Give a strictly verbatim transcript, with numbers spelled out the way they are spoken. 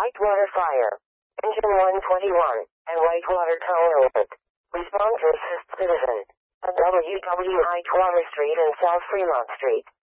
Whitewater Fire, Engine one twenty-one, and Whitewater Tow Alert. Respond to assist citizen at W W Whitewater Street and South Fremont Street.